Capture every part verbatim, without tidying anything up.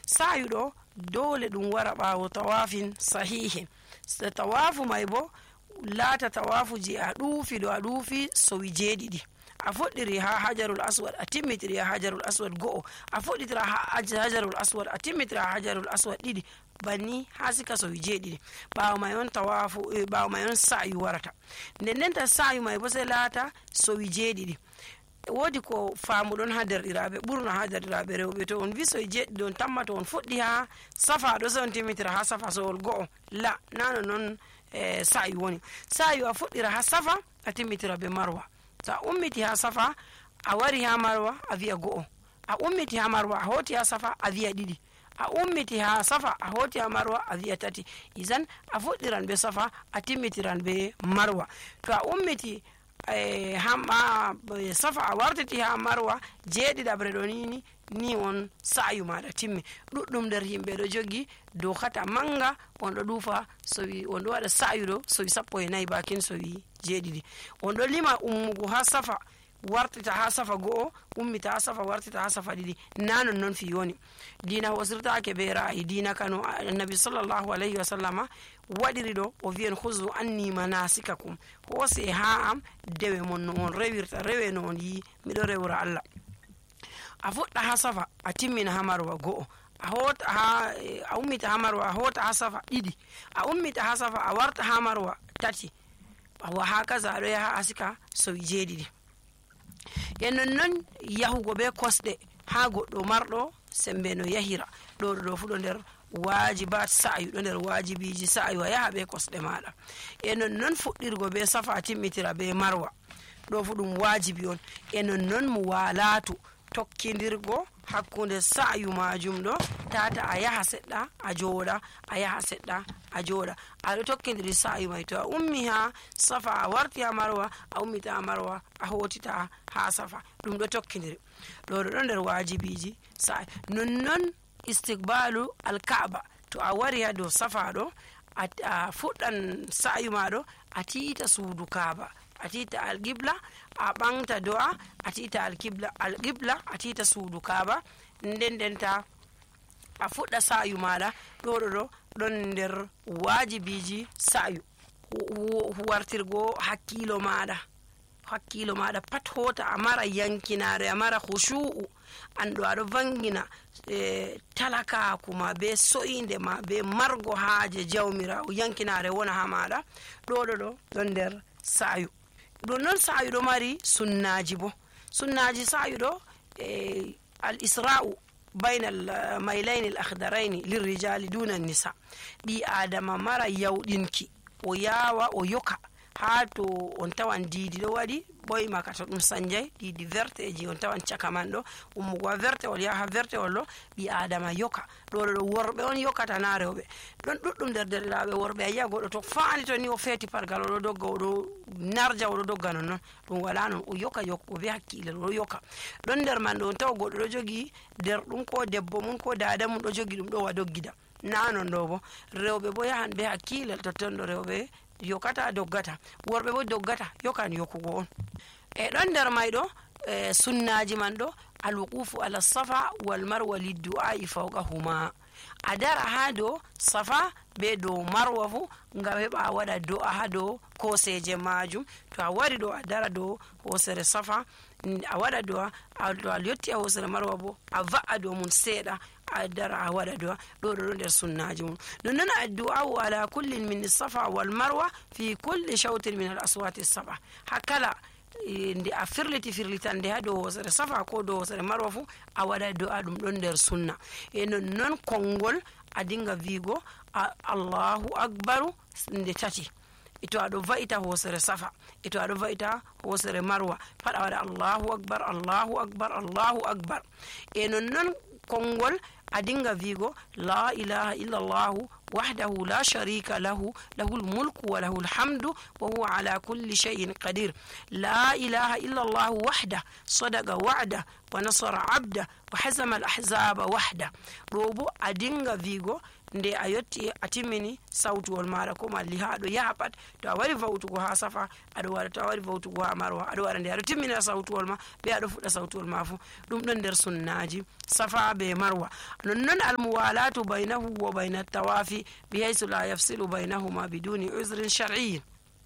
sa'yu ɗo dole ɗum wara ɓawo tawafin sahihin. So tawafu may bo laata tawafu je a ɗuufi ɗo a ɗuufi sowi jeeɗiɗi. A fuɗɗiri ha hajarul aswad a timmitiri ha hajarul aswad go'o, a fuɗɗitira ha hajarul aswad a timmitira ha hajarul aswad ɗiɗi, banni ha sika sowi jeeɗiɗi. ɓawo may on tawafu ɓawo may on sa'yu warata. nden ndenta sa'yu may bo sai laata sowi jeeɗiɗi. wodi ko faamuɗon ha derɗiraɓe, ɓurna ha derɗiraɓe rewɓe, to on wi sowi jeeɗiɗi on tammata on fuɗɗi ha safa ɗo sai on timmitira ha safa sowol go'o. la nano noon e sa'yu woni. sa'yu a fuɗɗira ha safa a timmitira be marwa. to a ummiti ha safa a wari ha marwa a wiya go'o, a ummiti ha marwa a hoti ha safa a wiya ɗiɗi, a ummiti ha safa a hoti ha marwa a wiya tati. izan a fuɗɗiran be safa a timmitiran be marwa. to a ummiti e ha safa a wartiti ha marwa jeeɗiɗabre ɗo nini ni on sa'yu maɗa timmi. ɗuɗɗum nder yimɓe ɗo jogi dokata manga on ɗo ɗuufa sowi on ɗo waɗa sa'yu ɗo sowi sappo e nayyi bakin sowi jeeɗiɗi. on ɗo lima ummugo ha safa wartita ha safa go'o, ummita ha safa wartita ha safa ɗiɗi. na non noon fi woni. dina hosirtake be ra'ayi. dina kano annabi sallallahu alayhi wa sallama waɗiri ɗo o wiyen huzu anni manasikakum, hoose ha am dewe mon no on rewirta, rewe no on yi miɗo rewra Allah. a fuɗɗa ha safa a timmina ha marwa go'o, a hota ha a ummita ha marwa a hota ha safa ɗiɗi, a ummita ha safa a warta ha marwa tati, wa ha kaza aɗo yaha asika sowi jeeɗiɗi. e nonnon yahugo be kosɗe ha goɗɗo marɗo sembe no yahira ɗo ɗo fu ɗo nder wajibat sa'yu, ɗo nder wajibiji sa'yu a yaha be kosɗe maɗa. e nonnon fuɗɗirgo be safa a timmitira be marwa ɗo fu ɗum wajibi on. e nonnon mo walatu tokkidirgo hakkunde sa'yu majum ɗo tata a yaha seɗɗa a jooɗa, a yaha seɗɗa a jooɗa, aɗo tokkidiri sa'yu may. to a ummi ha safa a warti ha marwa a ummita ha marwa a hotita ha safa, ɗum ɗo tokkidiri. ɗo ɗo nder wajibiji sa'yu. nonnon istiqbalu alka'ba, to a wari ha dow safa ɗo a fuɗɗan sa'yu maɗo a tiita suudu kaaba, a tita alqibla, a ɓangta do'a a tita alqibla alqibla a tita suudu kaaba. nden ndenta a fuɗɗa sa'yu maɗa. ɗo ɗo ɗo ɗon nder wajibiji sa'yu. wartirgo hakkilo maɗa, hakkilo maɗa pat hota a mara yankinare, a mara khushu'u, anɗo aɗo vangina e talakaku ma be so'inde ma be margo haaje jawmirawo, yankinare wona ha maɗa. ɗo ɗo ɗo ɗon nder sa'yu. ɗum noon sa'yu ɗo mari sunnaji bo. sunnaji sa'yu ɗo e al isra'u bayna al maylaini al akhdaraini lirrijali duna an-nisa. ɗi adama mara yawɗinki o yawa o yoka ha to on tawan diidi ɗo waɗi ɓoyma ka to ɗum sanjay ɗiɗi verteji on tawan caka man ɗo, ummugo ha vertewol yaha vertewol ɗo ɓi adama yoka. ɗo ɗo worɓe on yokata na rewɓe. ɗon ɗuɗɗum nder derɗiraɓe worɓe a yiya goɗɗo to faani to ni o feeti pargal oɗo dogga oɗo narja oɗo dogga non noon, ɗum wala non, o yoka yokko be hakkille oɗo yoka. ɗon nder man ɗo on tawa goɗɗo ɗo jogi nder ɗum ko debbo mum ko dada mum ɗo jogi ɗum ɗo wa doggida. na non ɗo bo rewɓe bo yahan be hakkille totton ɗo rewɓe yokata doggata, worɓe bo doggata yokan yokugo on. e ɗon nder may ɗo e sunnaji man ɗo alwuqufu ala safa wal marwa liddu'ai fawqahuma. a dara ha dow safa be dow marwa fu ngam heɓa a waɗa do'a ha dow koseje majum. to a wari ɗo a dara dow hosere safa a waɗa do'a, to a yotti a hosere marwa bo a va'a dow mum seeɗa a dara a waɗa do'a. ɗo ɗo ɗo nder sunnaji mum. nonnon addu'au ala kullin min safa wal marwa fi kulli shawtin min al aswati saba. ha kala nde a firliti firlitande ha dow hosere safa ko dow hosere marwa fu a waɗa do'a, ɗum ɗon nder sunna. e nonnon konngol a dinga wiigo allahu akbaru nde tati to aɗo va'ita hosere safa, e to aɗo va'ita hosere marwa pat a waɗa allahu akbar allahu akbar allahu akbar. e nonnon konngol a dinga wiigo la ilaha illa llahu wahdahu la sharika lahu lahul mulku wa lahul hamdu wa huwa ala kulli shay'in qadir. la ilaha illa llahu wahda sadaqa wa'da wa nasara abda wa hazama al ahzaba wahda. ɗo bo a dinga wiigo nde a yotti a timmini sawtuwol maɗa ko malli ha aɗo yaha pat. to a wari vawtugo ha safa aɗo waɗa, to a wari vawtugo ha marwa aɗo waɗa, nde aɗo timmina sawtuwol ma be aɗo fuɗɗa sawtuwol ma fu ɗum ɗon nder sunnaji safa be marwa. nonnon almuwalatu baynahu wa bayna tawafi bihaysu la yafsilu baynahuma biduni uzrin shar'iyyin.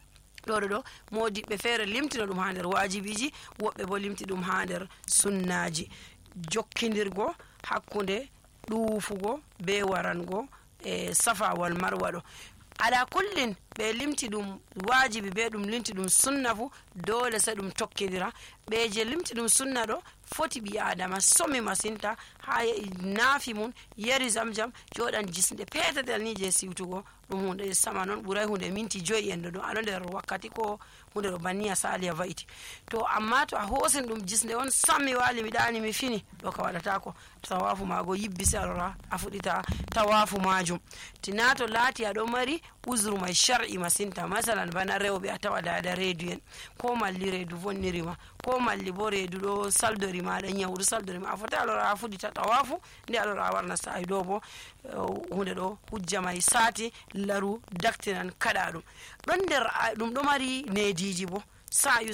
ɗo ɗo modiɓɓe feere limtina ɗum ha nder wajibiji, woɓɓe bo limti ɗum ha nder sunnaji. jokkidirgo hakkunde ɗuufugo be warango e safawal marwa ɗo ala kullin ɓe limti ɗum wajibi be ɗum limti ɗum sunna fu dole sai ɗum tokkidira. ɓe je limti ɗum sunna ɗo foti ɓi adama somi masinta ha naafi mum yari zamjam joɗan jisde petetel ni je siwtugo ɗum hunde sama noon ɓuray hunde minti joyi en ɗo aɗo nder wakkati ko hunde ɗo banni a sali a va'iti. to amma to a hosin ɗum jisde on sammi wali mi ɗani mi fini ɗo ka waɗatako. tawafu mago yibbisi alora a fuɗita tawafu majum. tina to laati aɗo mari uzru mai shar'i masinta, masalan bana rewɓe a tawa dada reedu en ko malli reedu vonnirima ko malli bo reedu ɗo saldori maɗa nyawdu saldori ma a fota alora a fuɗita tawafu nde alora a warna sa'i ɗo bo hunde ɗo hujja mai sati laru daktinan kaɗa ɗum ɗon nder ɗum ɗo mari nediji bo. sa'yu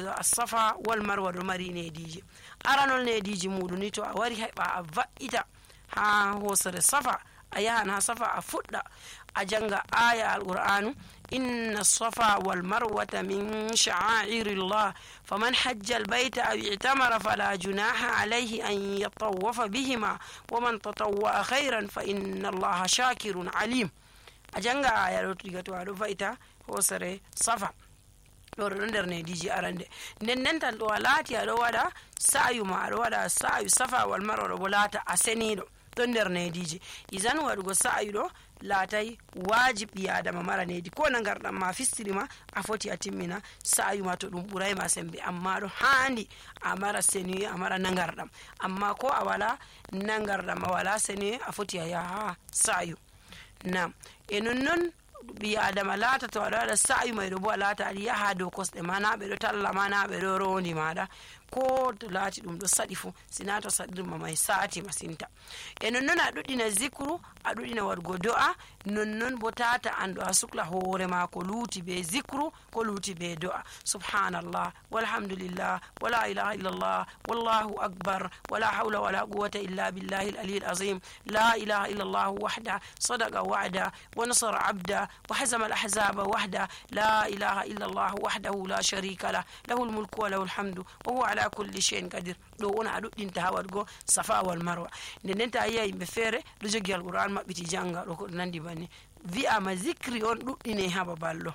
safa wal marwa ɗo mari nediji. aranol nediji muɗum ni to a wari heɓa a va'ita ha hosere safa a yahan ha safa a fuɗɗa a janga aya alqur'anu inna safa wal marwata min sha'airillah faman hajja albayta aw i'tamara fala junaha alayhi an yatawafa bihima waman tatawwa khairan fa inna allaha shakirun alim. a janga aya ɗo diga to aɗo va'ita hosere safa ɗo ɗo nder nediji arande. nden nden tan ɗo a laati aɗo waɗa sa'yu ma aɗo waɗa sa'yu safa wal marwa ɗo bo laata a seniɗo ɗon nder nediji. izan waɗugo sa'yu ɗo laatay wajib ɓi adama mara nedi ko nangarɗam ma fistiri ma a foti a timmina sa'yu ma to ɗum ɓuray ma sembe, amma ɗo handi a mara seni a mara nangarɗam. amma ko a wala nangarɗam a wala seni a foti a yaha sa'yu. nam e nonnon ɓi adama laata to aɗa waɗa sa'yu mai ɗo bo a laata aɗa yaha dow kosɗe ma na ɓe ɗo talla ma na ɓe ɗo rondi maɗa ko to laati ɗum ɗo saɗi fu sina to saɗirma mai sati masinta. e nonnon a ɗuɗɗina zicru a ɗuɗɗina waɗugo do'a nonnon bo tata an ɗo a sukla hoore ma ko luuti be zicru ko luuti be do'a subhanallah walhamdulillah wala ilaha illallah wallahu akbar wala hawla wala quwwata illa billahi al-aliyyil azim la ilaha illallah wahda sadaqa wa'da wa nasara abda wa hazama al-ahzaba wahda la ilaha illallah wahdahu la sharika lah lahul mulku wa lahul hamdu wa huwa ala kulli shay'in qadir. ɗo wona a ɗuɗɗinta ha waɗugo safa wal marwa. nden nden ta yiya yimɓe feere ɗo jogi alquran maɓɓiti janga ɗo ko ɗo nandi banni wi'ama zicri on ɗuɗɗine ha babal ɗo.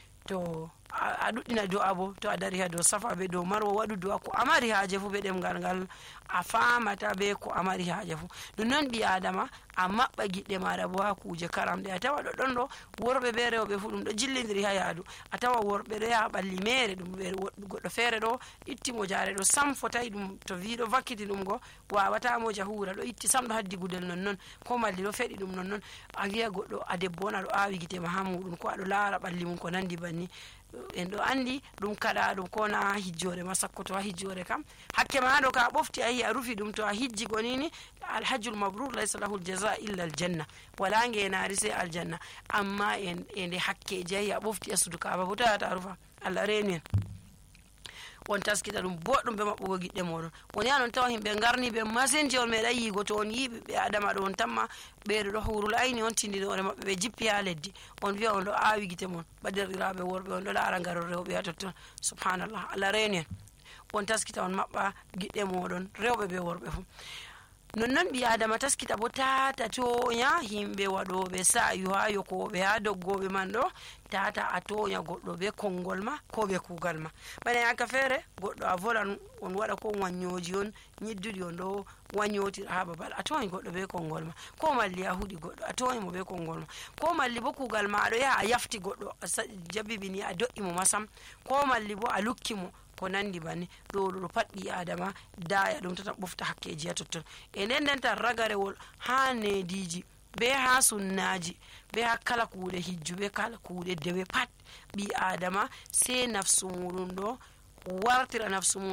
to a ɗuɗɗina do'a bo to a dari ha dow safa be dow marwa waɗu do'a ko amari haaje fu be ɗemgal ngal a famata be ko amari haaje fu. ɗum noon ɓi adama a maɓɓa giɗɗe maɗa bo ha kuje karamɗe. a tawa ɗo ɗon ɗo worɓe be rewɓe fu ɗum ɗo jillidiri ha yaadu. a tawa worɓe ɗo yaha ɓalli mere ɗum goɗɗo feere ɗo ittimo jaare ɗo sam fotayi ɗum to wiɗo vakkiti ɗum go wawatamo jahura ɗo itti sam ɗo haddi gudel nonnon ko malli ɗo feɗi ɗum nonnon a wiya goɗɗo a debbo on aɗo awi gitema ha muɗum ko aɗo laara ɓalli mum ko nandi banni. en ɗo andi ɗum kaɗa ɗum ko na hijjore ma sakko to a hijjore kam hakke ma ɗo ka ɓofti a yi a rufi ɗum to a hijji gonini alhajjul mabrur laysa lahu aljaza illa aljanna wala ngenari sai aljanna. amma e nde hakkeji a yi a ɓofti a sudu kaba bo tawata a rufa allah reni en. on taskita ɗum boɗɗum be maɓɓugo giɗɗe moɗon. woni anon tawa himɓe garni ɓe masinti on meeɗa yigo to on yiɓe ɓe adama ɗo on tamma ɓeɗo ɗo hurul ayni on tindinore maɓɓe ɓe jippi ha leddi on wiya on ɗo awi gite mon baɗirɗiraɓe worɓe on ɗo laara garol rewɓe ha totton subhanallah allah reni en. on taskita on maɓɓa giɗɗe moɗon rewɓe be worɓe fu. nonnon ɓi adama taskita bo tata toña himɓe waɗoɓe sa'yu ha yokoɓe ha doggoɓe man ɗo tata a toña goɗɗo be konngol ma ko be kugal ma. bana yaka feere goɗɗo a volan on waɗa ko waññoji on ñidduɗi on ɗo waññotira ha babal a toñi goɗɗo be konngol ma ko malli a huɗi goɗɗo a toñi mo be konngol ma ko malli bo kugal ma aɗo yaha a yafti goɗɗo jabibini a do'i mo masam ko malli bo a lukki mo ko nandi banni. ɗo ɗo pat ɓi adama daya ɗum tata ɓofta hakkeji ha totton. e nden nden tan ragarewol ha nediji be ha sunnaji be ha kala kuuɗe hijju be kala kuuɗe dewe pat ɓi adama sai nafsu muɗum ɗo wartira nafsu mum ɗo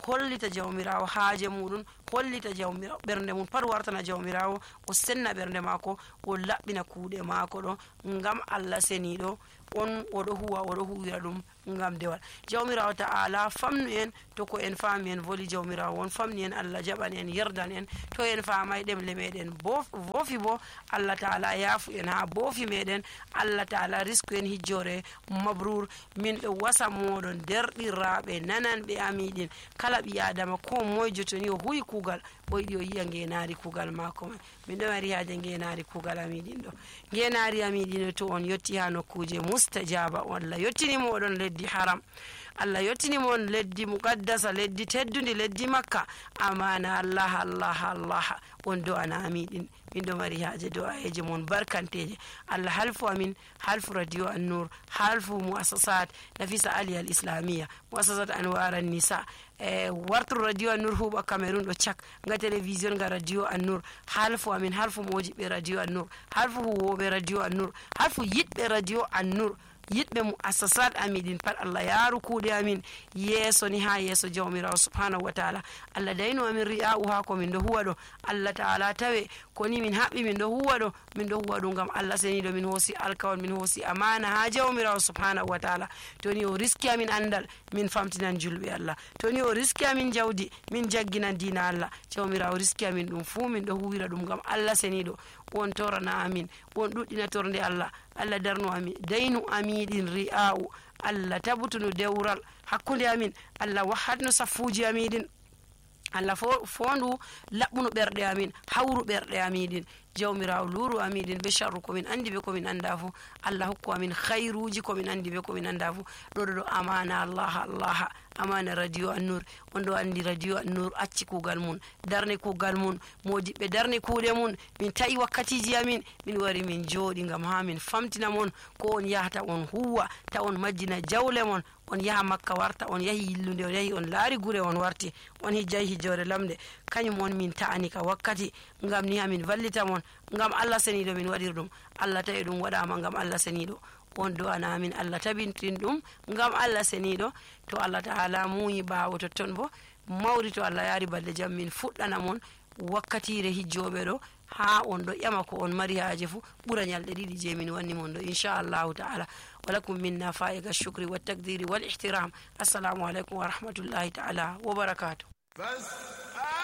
hollita jawmirawo haaje muɗum hollita jawmirawo ɓernde mum pat wartana jawmirawo o senna ɓernde maako o laɓɓina kuuɗe maako ɗo ngam Allah seniɗo on oɗo huwa oɗo huwira ɗum ngam dewal jawmirawo ta'ala famnu en to ko en faami en voli jawmirawo on famni en Allah jaɓan en yerdan en to en faamay ɗemle meɗen boofi bo Allah ta'ala yaafu en ha boofi meɗen Allah ta'ala risku en hijjore mabrur min ɗo wasa moɗon derɗiraɓe nananɓe amiɗin kala ɓi adama ko moyjo to ni o huwi kuugal o yiɗi o yiya ngenari kuugal mako man min ɗo mari haaje ngenari kuugal amiɗin ɗo ngenari amiɗin to on yetti ha nokkuje mustajaba Allah yettinimo oɗon leddi haram Allah yettinimo on leddi muqaddasa leddi teddundi leddi makka amana Allah Allah Allah on do'ana amiɗin min ɗo mari haaje do'ayeje mon barkanteje Allah halfu amin halfu radio an-nur halfu muassasat nafisa ali al islamia muassasat anwar an-nisa e wartu radio an-nur huɓa cameroon ɗo cak nga télévision nga radio an-nur halfu amin halfu mojiɓe radio an-nur halfu huwoɓe radio an-nur halfu yiɗɓe radio an-nur yiɗɓe mu assasat amiɗin pat Allah yaaru kuuɗe amin yeeso ni ha yeeso jawmirawo subhanahu wa taala Allah dayno amin ri'a'u ha ko min ɗo huwa ɗo Allah taala tawe koni min haɓɓi min ɗo huwa ɗo min ɗo huwa ɗum ngam Allah seniɗo min hoosi alkawal min hoosi amana ha jawmirawo subhanahu wa taala toni o riski amin andal min famtinan julɓe Allah toni o riski amin jawdi min jagginan dina Allah jawmirawo riski amin ɗum fuu min ɗo huwira ɗum ngam Allah seniɗo won torana amin won ɗuɗɗina torde Allah Allah darno amin daynu amiɗin ri'a'u Allah tabutunu dewral hakkunde amin Allah wahatno saffuji amiɗin Allah fondu laɓɓuno ɓerɗe amin hawru ɓerɗe amiɗin jawmirawo luru amiɗin be sharru komin andi be komin anda fu Allah hokku amin khairuji komin andi be komin anda fu ɗo ɗo ɗo amana Allah Allah amana radio an-nur on ɗo andi radio an-nur acci kuugal mun darne kuugal mun modiɓɓe darne kuuɗe mun min tawi wakkatiji amin min wari min jooɗi ngam ha min famtina mon ko on yahata on huwa ta on majjina jawle mon on yaha makka warta on yahi yillude on yahi on laari gure on warti on hijjay hijjore lamde kañum on min ta'ani ka wakkati ngam ni amin vallita mon ngam Allah seniɗo min waɗir ɗum Allah tawi ɗum waɗama ngam Allah seniɗo on do'ana amin Allah tabintin ɗum ngam Allah seniɗo to Allah ta'ala muyi ɓawo totton bo mawri to Allah yaari balɗe jam min fuɗɗana mon wakkatire hijjoɓe ɗo ha on ɗo ƴama ko on mari haaje fu ɓura ñalɗe ɗiɗi je min wanni mon ɗo inchallahu ta'ala walakum minna fa'iqa shukri wa taqdiri wal ihtiram assalamu aleykum wa rahmatullahi ta'ala wa barakatuh.